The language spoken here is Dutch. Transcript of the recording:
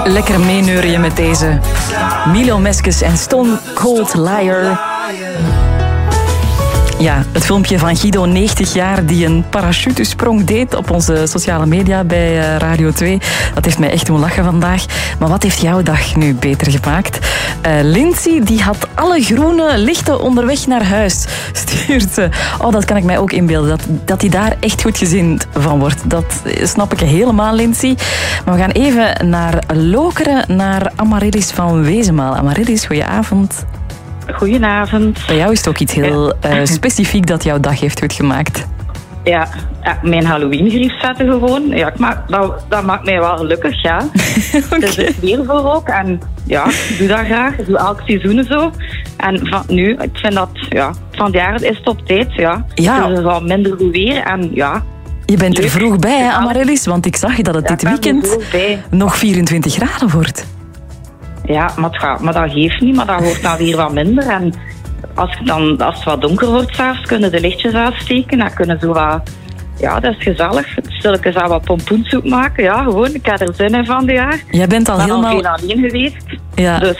Lekker meeneuren met deze Milo Meskes en Stone Cold Liar. Ja, het filmpje van Guido, 90 jaar, die een parachutesprong deed op onze sociale media bij Radio 2. Dat heeft mij echt doen lachen vandaag. Maar wat heeft jouw dag nu beter gemaakt? Lindsay, die had alle groene lichten onderweg naar huis, stuurt ze. Oh, dat kan ik mij ook inbeelden, dat hij daar echt goed gezind van wordt. Dat snap ik helemaal, Lindsay. Maar we gaan even naar Lokeren, naar Amaryllis van Wezenmaal. Amaryllis, goedenavond. Goedenavond. Bij jou is het ook iets heel specifiek dat jouw dag heeft goed gemaakt. Ja, mijn Halloween-grief zetten gewoon. Ja, dat maakt mij wel gelukkig, ja. Okay. Het is er weer voor ook. En ja, ik doe dat graag. Ik doe elk seizoen zo. En van nu, ik vind dat, ja, van het jaar is het op tijd, ja. Ja. Het is wel minder goed weer en ja. Je bent er vroeg bij, hè, Amaryllis? Want ik zag dat het dit weekend nog 24 graden wordt. Ja, maar dat geeft niet, maar dat wordt dan weer wat minder. En als het wat donker wordt s'avonds, kunnen de lichtjes uitsteken. Dan kunnen zo wat... Ja, dat is gezellig. Stilletjes aan wat pompoensoep maken. Ja, gewoon. Ik heb er zin in van dit jaar. Jij bent al helemaal... Ik ben alleen geweest. Ja. Dus